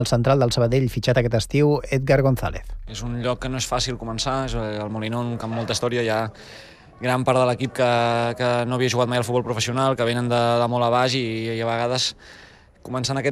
El central del Sabadell fitxat aquest estiu, Edgar González. És un lloc que no és fàcil començar, és el Molinó, un camp amb molta història, hi ha gran part de l'equip que no havia jugat mai al futbol professional, que venen de molt a baix i a vegades començant aquest